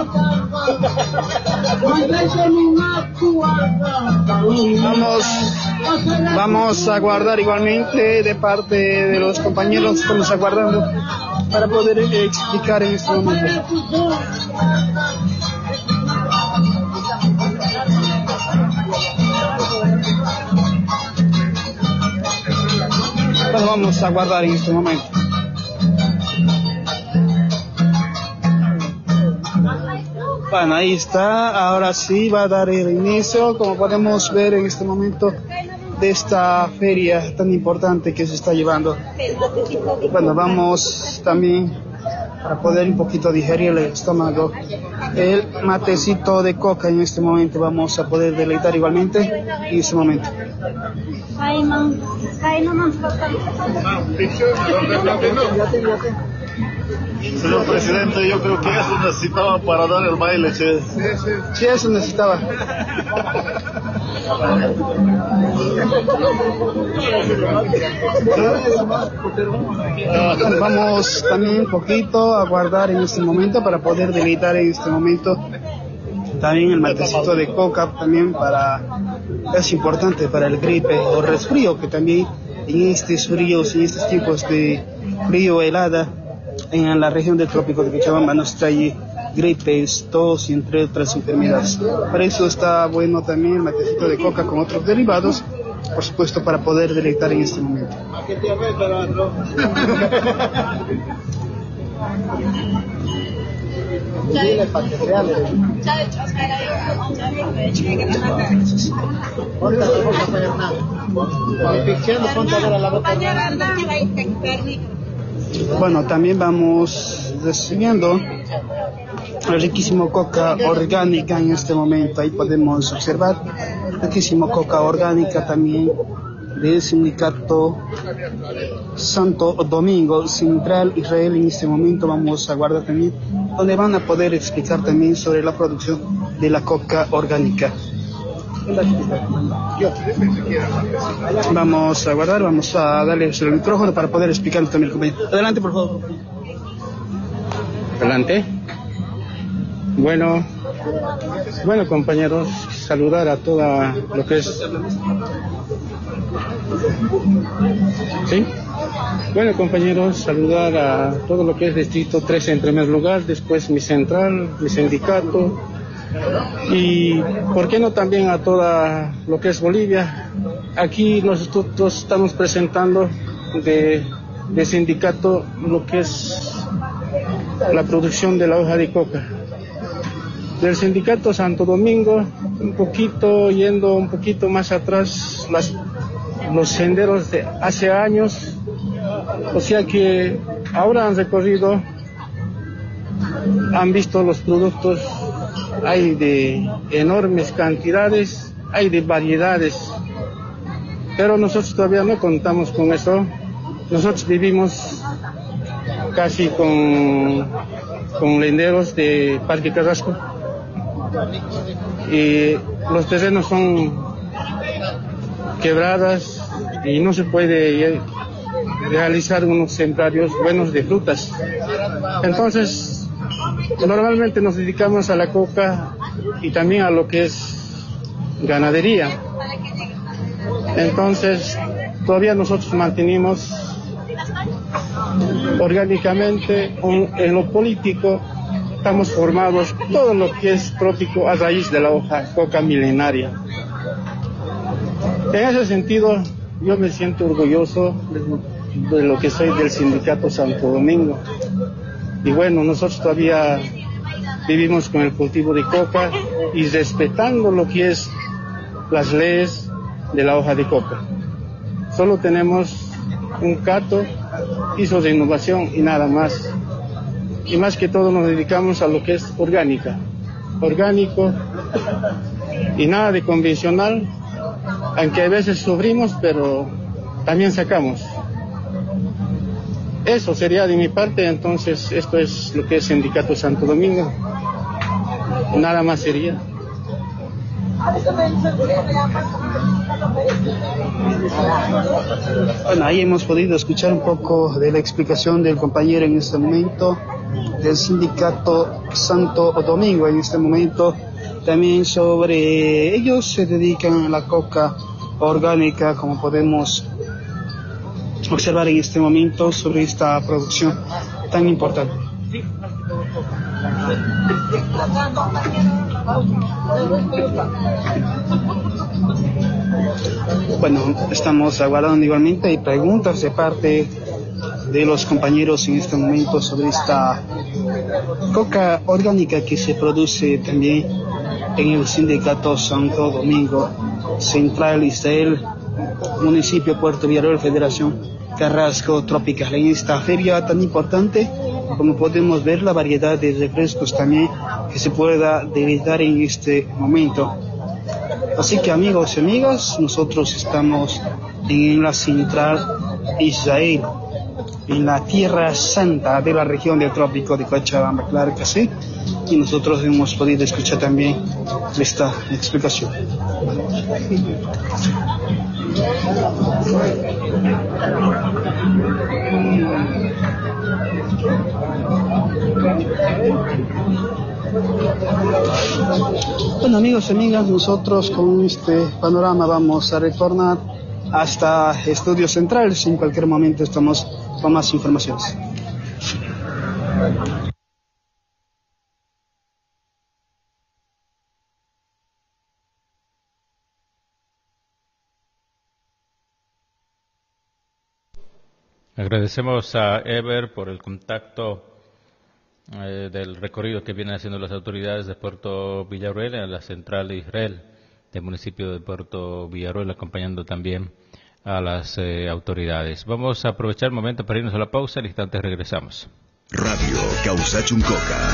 Vamos a aguardar igualmente de parte de los compañeros, estamos aguardando para poder explicar en este momento. Bueno, vamos a aguardar en este momento. Bueno, ahí está, ahora sí va a dar el inicio, como podemos ver en este momento, de esta feria tan importante que se está llevando. Bueno, vamos también, para poder un poquito digerir el estómago, el matecito de coca en este momento, vamos a poder deleitar igualmente en este momento. Señor presidente, yo creo que eso necesitaba para dar el baile, che. Sí, eso necesitaba. Vamos también un poquito a guardar en este momento para poder deleitar en este momento también el matecito de coca, también es importante para el gripe o resfrío, que también en estos fríos, en estos tiempos de frío helada, en la región del trópico de Cochabamba nos trae gripes, tos y entre otras enfermedades. Para eso está bueno también el matecito de coca con otros derivados, por supuesto, para poder deleitar en este momento. Bueno, también vamos recibiendo el riquísimo coca orgánica en este momento. Ahí podemos observar riquísimo coca orgánica también del sindicato Santo Domingo Central Israel. En este momento vamos a guardar también, donde van a poder explicar también sobre la producción de la coca orgánica. Vamos a guardar, vamos a darle el micrófono para poder explicarlo también, compañero. Adelante, por favor. Adelante. Bueno, compañeros, saludar a toda lo que es... ¿Sí? Bueno, compañeros, saludar a todo lo que es Distrito 13 en primer lugar, después mi central, mi sindicato, y por qué no también a toda lo que es Bolivia. Aquí nosotros estamos presentando de sindicato lo que es la producción de la hoja de coca del sindicato Santo Domingo, yendo un poquito más atrás, los senderos de hace años, o sea que ahora han recorrido, han visto los productos. Hay de enormes cantidades, hay de variedades, pero nosotros todavía no contamos con eso. Nosotros vivimos casi con lenderos de Parque Carrasco, y los terrenos son quebradas y no se puede realizar unos sembrarios buenos de frutas. Entonces, normalmente nos dedicamos a la coca y también a lo que es ganadería. Entonces, todavía nosotros mantenemos orgánicamente en lo político, estamos formados todo lo que es trópico a raíz de la hoja coca milenaria. En ese sentido, yo me siento orgulloso de lo que soy del sindicato Santo Domingo. Y bueno, nosotros todavía vivimos con el cultivo de coca y respetando lo que es las leyes de la hoja de coca. Solo tenemos un cato, piso de innovación y nada más. Y más que todo nos dedicamos a lo que es orgánico y nada de convencional, aunque a veces sufrimos, pero también sacamos. Eso sería de mi parte. Entonces esto es lo que es Sindicato Santo Domingo, nada más sería. Bueno, ahí hemos podido escuchar un poco de la explicación del compañero en este momento del sindicato Santo Domingo en este momento. También sobre ellos se dedican a la coca orgánica, como podemos observar en este momento sobre esta producción tan importante. Bueno, estamos aguardando igualmente, hay preguntas de parte de los compañeros en este momento sobre esta coca orgánica que se produce también en el sindicato Santo Domingo, Central Israel, municipio Puerto Villarroel, Federación Carrasco Tropical. En esta feria tan importante, como podemos ver, la variedad de refrescos también que se pueda degustar en este momento. Así que amigos y amigas, nosotros estamos en la Central Israel, en la Tierra Santa de la región del Trópico de Cochabamba, claro que sí, y nosotros hemos podido escuchar también esta explicación. Bueno, amigos y amigas, nosotros con este panorama vamos a retornar hasta Estudios Centrales. En cualquier momento estamos con más informaciones. Agradecemos a Ever por el contacto del recorrido que vienen haciendo las autoridades de Puerto Villarroel a la Central de Israel del municipio de Puerto Villarroel, acompañando también a las autoridades. Vamos a aprovechar el momento para irnos a la pausa, al instante regresamos. Radio Causachuncoca.